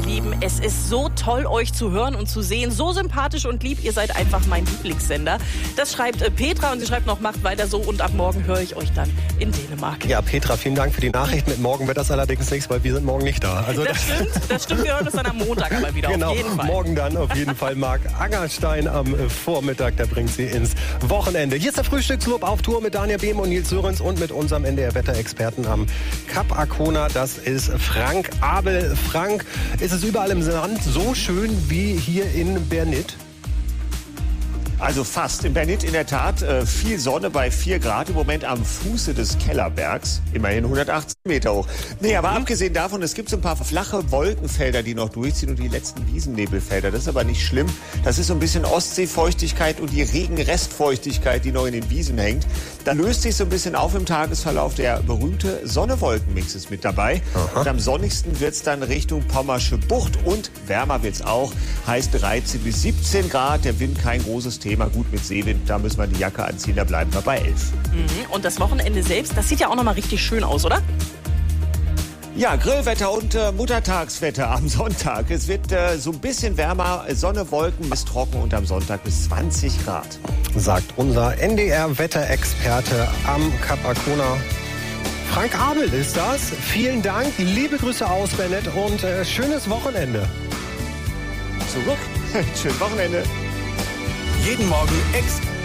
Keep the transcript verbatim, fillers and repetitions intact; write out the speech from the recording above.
Lieben. Es ist so toll, euch zu hören und zu sehen. So sympathisch und lieb. Ihr seid einfach mein Lieblingssender. Das schreibt äh, Petra und sie schreibt noch, macht weiter so und ab morgen höre ich euch dann in Dänemark. Ja, Petra, vielen Dank für die Nachricht. Mit morgen wird das allerdings nichts, weil wir sind morgen nicht da. Also das, das stimmt, das stimmt. Wir hören uns dann am Montag aber wieder, genau, auf jeden Fall. Morgen dann auf jeden Fall Marc Angerstein am Vormittag. Der bringt sie ins Wochenende. Hier ist der Frühstückslob auf Tour mit Daniel Behm und Nils Sörens und mit unserem N D R-Wetterexperten am Kap Arkona. Das ist Frank Abel. Frank, ist es überall im Land so schön wie hier in Bernit? Also fast. In Bernit in der Tat äh, viel Sonne bei vier Grad im Moment am Fuße des Kellerbergs. Immerhin hundertachtzig Meter hoch. Nee, aber mhm. abgesehen davon, es gibt so ein paar flache Wolkenfelder, die noch durchziehen und die letzten Wiesennebelfelder. Das ist aber nicht schlimm. Das ist so ein bisschen Ostseefeuchtigkeit und die Regenrestfeuchtigkeit, die noch in den Wiesen hängt. Da löst sich so ein bisschen auf im Tagesverlauf. Der berühmte Sonne-Wolken-Mix ist mit dabei. Aha. Und am sonnigsten wird es dann Richtung Pommersche Bucht und wärmer wird es auch. Heißt dreizehn bis siebzehn Grad. Der Wind kein großes Thema. Gut mit Seewind, da müssen wir die Jacke anziehen, da bleiben wir bei elf. Mhm. Und das Wochenende selbst, das sieht ja auch noch mal richtig schön aus, oder? Ja, Grillwetter und äh, Muttertagswetter am Sonntag. Es wird äh, so ein bisschen wärmer, Sonne, Wolken, ist trocken und am Sonntag bis zwanzig Grad. Sagt unser N D R-Wetterexperte am Kap Arkona. Frank Abel ist das. Vielen Dank, liebe Grüße aus Bernit und äh, schönes Wochenende. Zurück, schönes Wochenende. Jeden Morgen extra.